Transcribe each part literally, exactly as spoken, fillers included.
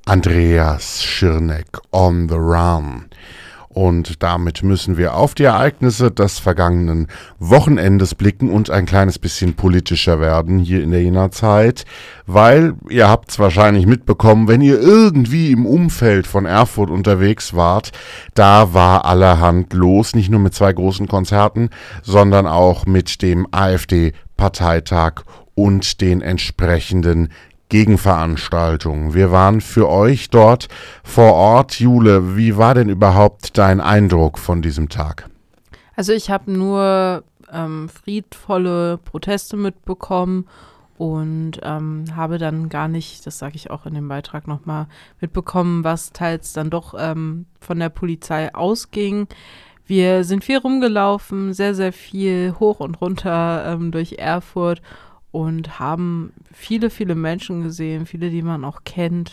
Andreas Schirneck, On the Run. Und damit müssen wir auf die Ereignisse des vergangenen Wochenendes blicken und ein kleines bisschen politischer werden hier in der Jenaer Zeit, weil ihr habt es wahrscheinlich mitbekommen, wenn ihr irgendwie im Umfeld von Erfurt unterwegs wart, da war allerhand los, nicht nur mit zwei großen Konzerten, sondern auch mit dem AfD-Parteitag und den entsprechenden Gegenveranstaltungen. Wir waren für euch dort vor Ort. Jule, wie war denn überhaupt dein Eindruck von diesem Tag? Also ich habe nur ähm, friedvolle Proteste mitbekommen und ähm, habe dann gar nicht, das sage ich auch in dem Beitrag nochmal, mitbekommen, was teils dann doch ähm, von der Polizei ausging. Wir sind viel rumgelaufen, sehr, sehr viel hoch und runter ähm, durch Erfurt und haben viele, viele Menschen gesehen, viele, die man auch kennt,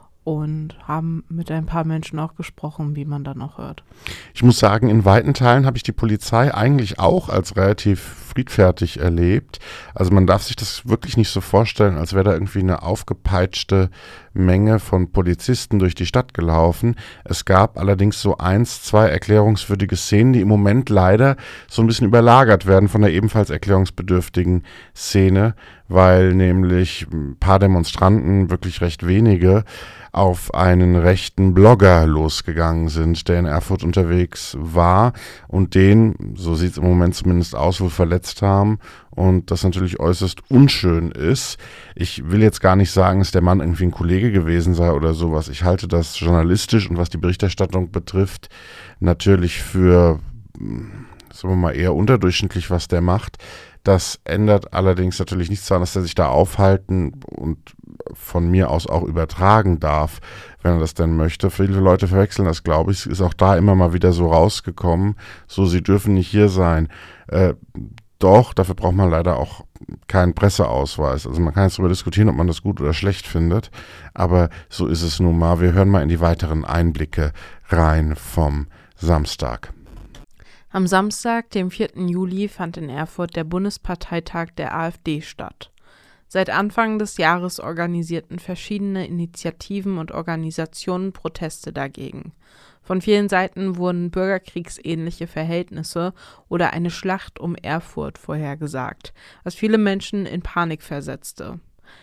und haben mit ein paar Menschen auch gesprochen, wie man dann auch hört. Ich muss sagen, in weiten Teilen habe ich die Polizei eigentlich auch als relativ friedfertig erlebt. Also man darf sich das wirklich nicht so vorstellen, als wäre da irgendwie eine aufgepeitschte Menge von Polizisten durch die Stadt gelaufen. Es gab allerdings so eins, zwei erklärungswürdige Szenen, die im Moment leider so ein bisschen überlagert werden von der ebenfalls erklärungsbedürftigen Szene, weil nämlich ein paar Demonstranten, wirklich recht wenige, auf einen rechten Blogger losgegangen sind, der in Erfurt unterwegs war und den, so sieht es im Moment zumindest aus, wohl verletzt haben und das natürlich äußerst unschön ist. Ich will jetzt gar nicht sagen, dass der Mann irgendwie ein Kollege gewesen sei oder sowas. Ich halte das journalistisch und was die Berichterstattung betrifft natürlich für, sagen wir mal, eher unterdurchschnittlich, was der macht. Das ändert allerdings natürlich nichts daran, dass er sich da aufhalten und von mir aus auch übertragen darf, wenn er das denn möchte. Viele Leute verwechseln das, glaube ich. Ist auch da immer mal wieder so rausgekommen. So, sie dürfen nicht hier sein. Äh, doch, dafür braucht man leider auch keinen Presseausweis. Also man kann jetzt darüber diskutieren, ob man das gut oder schlecht findet. Aber so ist es nun mal. Wir hören mal in die weiteren Einblicke rein vom Samstag. Am Samstag, dem vierten Juli, fand in Erfurt der Bundesparteitag der AfD statt. Seit Anfang des Jahres organisierten verschiedene Initiativen und Organisationen Proteste dagegen. Von vielen Seiten wurden bürgerkriegsähnliche Verhältnisse oder eine Schlacht um Erfurt vorhergesagt, was viele Menschen in Panik versetzte.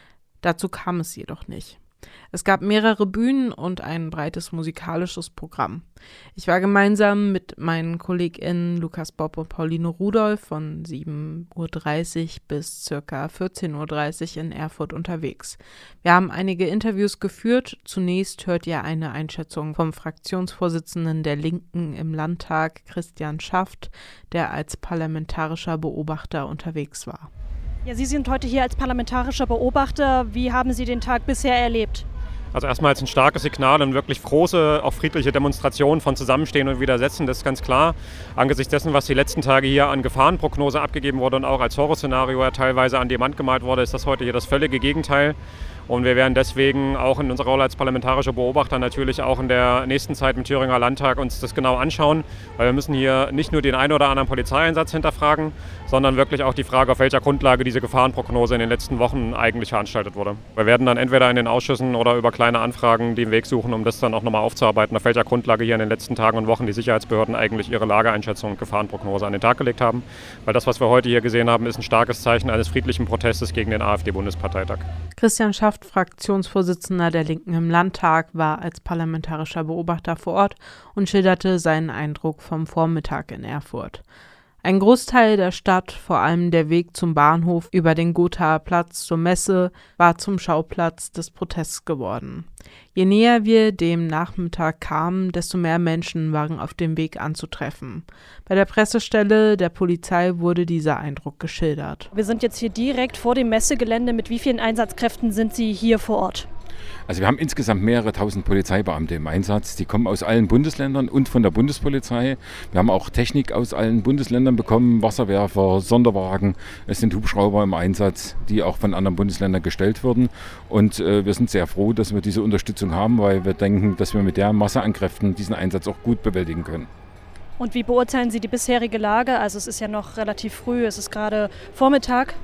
Dazu kam es jedoch nicht. Es gab mehrere Bühnen und ein breites musikalisches Programm. Ich war gemeinsam mit meinen KollegInnen Lukas Bob und Pauline Rudolph von sieben Uhr dreißig bis ca. vierzehn Uhr dreißig in Erfurt unterwegs. Wir haben einige Interviews geführt. Zunächst hört ihr eine Einschätzung vom Fraktionsvorsitzenden der Linken im Landtag, Christian Schaft, der als parlamentarischer Beobachter unterwegs war. Ja, Sie sind heute hier als parlamentarischer Beobachter. Wie haben Sie den Tag bisher erlebt? Also erstmal als ein starkes Signal und wirklich große, auch friedliche Demonstrationen von Zusammenstehen und Widersetzen, das ist ganz klar. Angesichts dessen, was die letzten Tage hier an Gefahrenprognose abgegeben wurde und auch als Horrorszenario ja teilweise an die Wand gemalt wurde, ist das heute hier das völlige Gegenteil. Und wir werden deswegen auch in unserer Rolle als parlamentarischer Beobachter natürlich auch in der nächsten Zeit im Thüringer Landtag uns das genau anschauen, weil wir müssen hier nicht nur den einen oder anderen Polizeieinsatz hinterfragen, sondern wirklich auch die Frage, auf welcher Grundlage diese Gefahrenprognose in den letzten Wochen eigentlich veranstaltet wurde. Wir werden dann entweder in den Ausschüssen oder über kleine Anfragen den Weg suchen, um das dann auch nochmal aufzuarbeiten, auf welcher Grundlage hier in den letzten Tagen und Wochen die Sicherheitsbehörden eigentlich ihre Lageeinschätzung und Gefahrenprognose an den Tag gelegt haben. Weil das, was wir heute hier gesehen haben, ist ein starkes Zeichen eines friedlichen Protestes gegen den AfD-Bundesparteitag. Christian Schaft, Fraktionsvorsitzender der Linken im Landtag, war als parlamentarischer Beobachter vor Ort und schilderte seinen Eindruck vom Vormittag in Erfurt. Ein Großteil der Stadt, vor allem der Weg zum Bahnhof über den Gothaer Platz zur Messe, war zum Schauplatz des Protests geworden. Je näher wir dem Nachmittag kamen, desto mehr Menschen waren auf dem Weg anzutreffen. Bei der Pressestelle der Polizei wurde dieser Eindruck geschildert. Wir sind jetzt hier direkt vor dem Messegelände. Mit wie vielen Einsatzkräften sind Sie hier vor Ort? Also wir haben insgesamt mehrere tausend Polizeibeamte im Einsatz. Die kommen aus allen Bundesländern und von der Bundespolizei. Wir haben auch Technik aus allen Bundesländern bekommen, Wasserwerfer, Sonderwagen. Es sind Hubschrauber im Einsatz, die auch von anderen Bundesländern gestellt wurden. Und äh, wir sind sehr froh, dass wir diese Unterstützung haben, weil wir denken, dass wir mit der Masse an Kräften diesen Einsatz auch gut bewältigen können. Und wie beurteilen Sie die bisherige Lage? Also es ist ja noch relativ früh, es ist gerade Vormittag.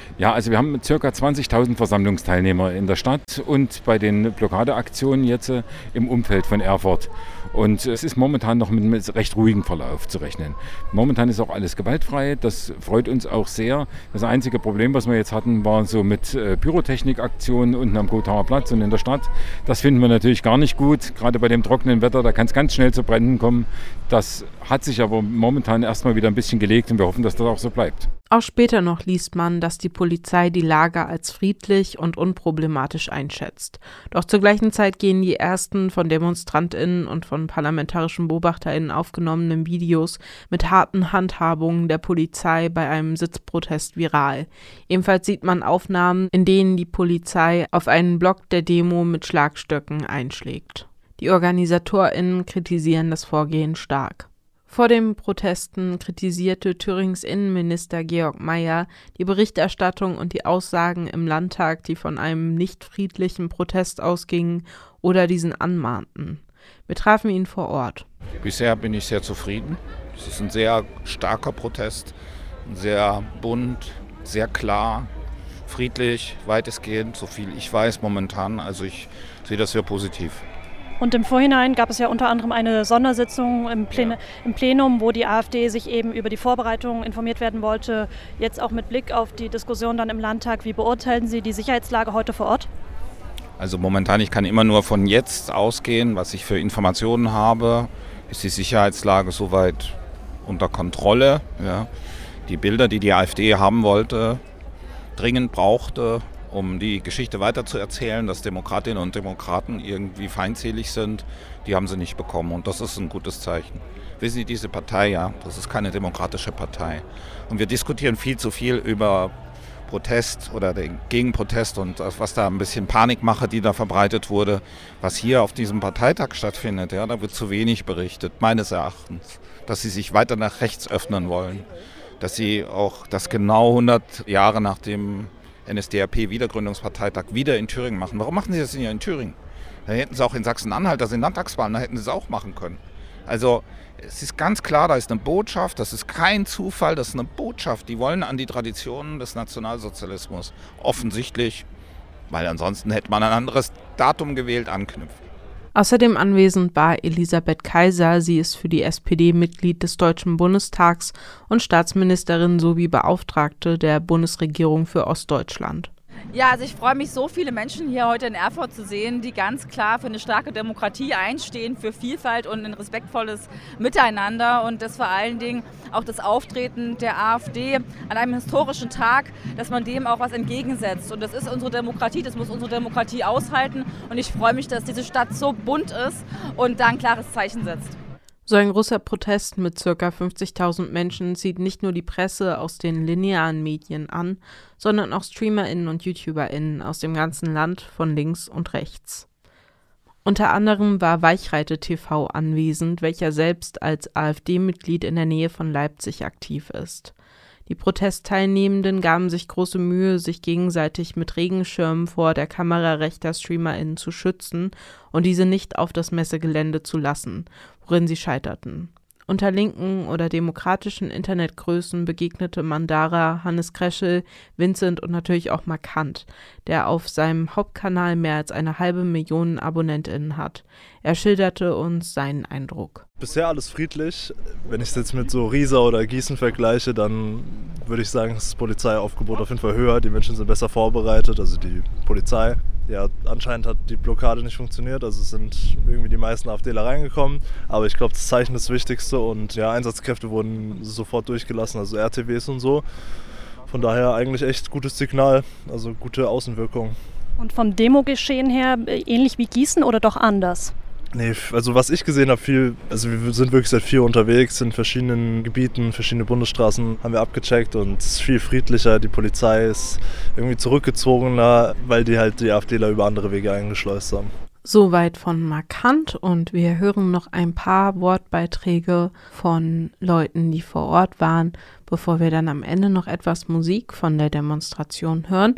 Ja, also wir haben ca. zwanzigtausend Versammlungsteilnehmer in der Stadt und bei den Blockadeaktionen jetzt äh, im Umfeld von Erfurt. Und es ist momentan noch mit einem recht ruhigen Verlauf zu rechnen. Momentan ist auch alles gewaltfrei, das freut uns auch sehr. Das einzige Problem, was wir jetzt hatten, war so mit äh, Pyrotechnikaktionen unten am Gothaer Platz und in der Stadt. Das finden wir natürlich gar nicht gut, gerade bei dem trockenen Wetter, da kann es ganz schnell zu Bränden kommen. Das hat sich aber momentan erstmal wieder ein bisschen gelegt und wir hoffen, dass das auch so bleibt. Auch später noch liest man, dass die Polizei die Lage als friedlich und unproblematisch einschätzt. Doch zur gleichen Zeit gehen die ersten von DemonstrantInnen und von parlamentarischen BeobachterInnen aufgenommenen Videos mit harten Handhabungen der Polizei bei einem Sitzprotest viral. Ebenfalls sieht man Aufnahmen, in denen die Polizei auf einen Block der Demo mit Schlagstöcken einschlägt. Die OrganisatorInnen kritisieren das Vorgehen stark. Vor den Protesten kritisierte Thürings Innenminister Georg Mayer die Berichterstattung und die Aussagen im Landtag, die von einem nicht friedlichen Protest ausgingen oder diesen anmahnten. Wir trafen ihn vor Ort. Bisher bin ich sehr zufrieden. Es ist ein sehr starker Protest, sehr bunt, sehr klar, friedlich, weitestgehend, so viel ich weiß momentan. Also ich sehe das sehr positiv. Und im Vorhinein gab es ja unter anderem eine Sondersitzung im, Plän- ja. im Plenum, wo die AfD sich eben über die Vorbereitungen informiert werden wollte. Jetzt auch mit Blick auf die Diskussion dann im Landtag. Wie beurteilen Sie die Sicherheitslage heute vor Ort? Also momentan, ich kann immer nur von jetzt ausgehen, was ich für Informationen habe, ist die Sicherheitslage soweit unter Kontrolle. Ja. Die Bilder, die die AfD haben wollte, dringend brauchte, um die Geschichte weiterzuerzählen, dass Demokratinnen und Demokraten irgendwie feindselig sind, die haben sie nicht bekommen. Und das ist ein gutes Zeichen. Wissen Sie, diese Partei, ja, das ist keine demokratische Partei. Und wir diskutieren viel zu viel über Protest oder den Gegenprotest und was da ein bisschen Panikmache, die da verbreitet wurde, was hier auf diesem Parteitag stattfindet. Ja, da wird zu wenig berichtet, meines Erachtens, dass sie sich weiter nach rechts öffnen wollen. Dass sie auch das genau hundert Jahre nach dem N S D A P-Wiedergründungsparteitag wieder in Thüringen machen. Warum machen sie das denn hier in Thüringen? Da hätten sie auch in Sachsen-Anhalt, das sind Landtagswahlen, da hätten sie es auch machen können. Also es ist ganz klar, da ist eine Botschaft, das ist kein Zufall, das ist eine Botschaft. Die wollen an die Traditionen des Nationalsozialismus offensichtlich, weil ansonsten hätte man ein anderes Datum gewählt, anknüpfen. Außerdem anwesend war Elisabeth Kaiser. Sie ist für die S P D Mitglied des Deutschen Bundestags und Staatsministerin sowie Beauftragte der Bundesregierung für Ostdeutschland. Ja, also ich freue mich, so viele Menschen hier heute in Erfurt zu sehen, die ganz klar für eine starke Demokratie einstehen, für Vielfalt und ein respektvolles Miteinander und das vor allen Dingen auch das Auftreten der AfD an einem historischen Tag, dass man dem auch was entgegensetzt. Und das ist unsere Demokratie, das muss unsere Demokratie aushalten und ich freue mich, dass diese Stadt so bunt ist und da ein klares Zeichen setzt. So ein großer Protest mit ca. fünfzigtausend Menschen zieht nicht nur die Presse aus den linearen Medien an, sondern auch StreamerInnen und YouTuberInnen aus dem ganzen Land von links und rechts. Unter anderem war Weichreite T V anwesend, welcher selbst als AfD-Mitglied in der Nähe von Leipzig aktiv ist. Die Protestteilnehmenden gaben sich große Mühe, sich gegenseitig mit Regenschirmen vor der Kamera rechter StreamerInnen zu schützen und diese nicht auf das Messegelände zu lassen, worin sie scheiterten. Unter linken oder demokratischen Internetgrößen begegnete Mandara, Hannes Kreschel, Vincent und natürlich auch Markant, der auf seinem Hauptkanal mehr als eine halbe Million AbonnentInnen hat. Er schilderte uns seinen Eindruck. Bisher alles friedlich. Wenn ich es jetzt mit so Riesa oder Gießen vergleiche, dann würde ich sagen, ist das Polizeiaufgebot auf jeden Fall höher. Die Menschen sind besser vorbereitet, also die Polizei. Ja, anscheinend hat die Blockade nicht funktioniert, also sind irgendwie die meisten AfDler reingekommen. Aber ich glaube, das Zeichen ist das Wichtigste und ja, Einsatzkräfte wurden sofort durchgelassen, also R T Ws und so. Von daher eigentlich echt gutes Signal, also gute Außenwirkung. Und vom Demogeschehen her ähnlich wie Gießen oder doch anders? Nee, also was ich gesehen habe, viel, also wir sind wirklich seit vier unterwegs in verschiedenen Gebieten, verschiedene Bundesstraßen haben wir abgecheckt und es ist viel friedlicher, die Polizei ist irgendwie zurückgezogener, weil die halt die AfDler über andere Wege eingeschleust haben. Soweit von Markant und wir hören noch ein paar Wortbeiträge von Leuten, die vor Ort waren, bevor wir dann am Ende noch etwas Musik von der Demonstration hören.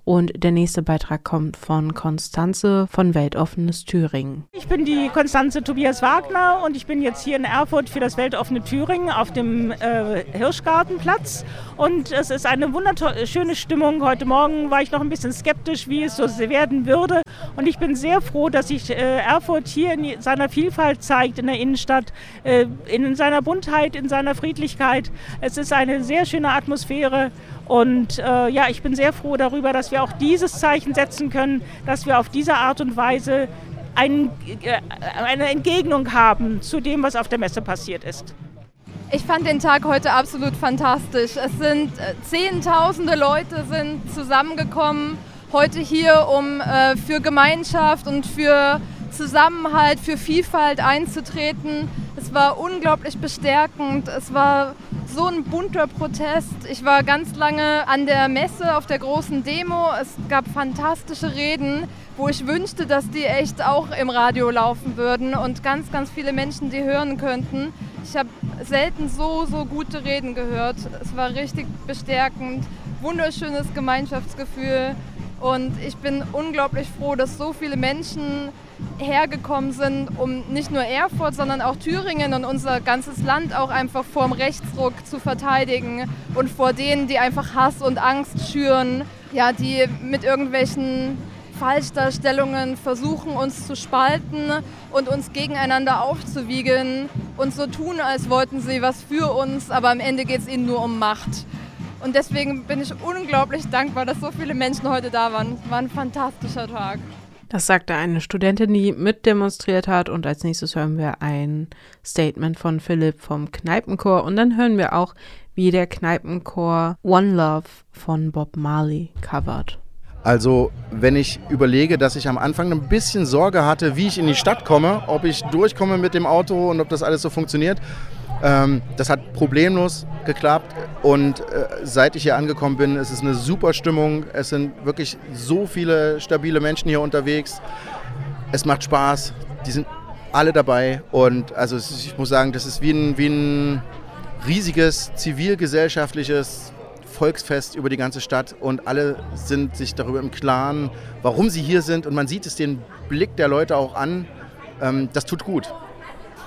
Und der nächste Beitrag kommt von Konstanze von Weltoffenes Thüringen. Ich bin die Konstanze Tobias Wagner und ich bin jetzt hier in Erfurt für das Weltoffene Thüringen auf dem äh, Hirschgartenplatz. Und es ist eine wunderschöne Stimmung. Heute Morgen war ich noch ein bisschen skeptisch, wie es so werden würde. Und ich bin sehr froh, dass sich äh, Erfurt hier in seiner Vielfalt zeigt in der Innenstadt, äh, in seiner Buntheit, in seiner Friedlichkeit. Es ist eine sehr schöne Atmosphäre. Und äh, ja, ich bin sehr froh darüber, dass wir auch dieses Zeichen setzen können, dass wir auf diese Art und Weise ein, äh, eine Entgegnung haben zu dem, was auf der Messe passiert ist. Ich fand den Tag heute absolut fantastisch. Es sind äh, Zehntausende Leute sind zusammengekommen heute hier, um äh, für Gemeinschaft und für Zusammenhalt, für Vielfalt einzutreten. Es war unglaublich bestärkend. Es war so ein bunter Protest. Ich war ganz lange an der Messe auf der großen Demo. Es gab fantastische Reden, wo ich wünschte, dass die echt auch im Radio laufen würden und ganz, ganz viele Menschen die hören könnten. Ich habe selten so, so gute Reden gehört. Es war richtig bestärkend, wunderschönes Gemeinschaftsgefühl und ich bin unglaublich froh, dass so viele Menschen hergekommen sind, um nicht nur Erfurt, sondern auch Thüringen und unser ganzes Land auch einfach vor dem Rechtsruck zu verteidigen und vor denen, die einfach Hass und Angst schüren, ja, die mit irgendwelchen Falschdarstellungen versuchen, uns zu spalten und uns gegeneinander aufzuwiegeln und so tun, als wollten sie was für uns, aber am Ende geht es ihnen nur um Macht. Und deswegen bin ich unglaublich dankbar, dass so viele Menschen heute da waren. Es war ein fantastischer Tag. Das sagte eine Studentin, die mitdemonstriert hat. Und als nächstes hören wir ein Statement von Philipp vom Kneipenchor. Und dann hören wir auch, wie der Kneipenchor One Love von Bob Marley covert. Also wenn ich überlege, dass ich am Anfang ein bisschen Sorge hatte, wie ich in die Stadt komme, ob ich durchkomme mit dem Auto und ob das alles so funktioniert. Ähm, das hat problemlos geklappt und äh, seit ich hier angekommen bin, ist es eine super Stimmung. Es sind wirklich so viele stabile Menschen hier unterwegs. Es macht Spaß, die sind alle dabei und also ich muss sagen, das ist wie ein, wie ein riesiges zivilgesellschaftliches Volksfest über die ganze Stadt und alle sind sich darüber im Klaren, warum sie hier sind und man sieht es den Blick der Leute auch an. Ähm, das tut gut.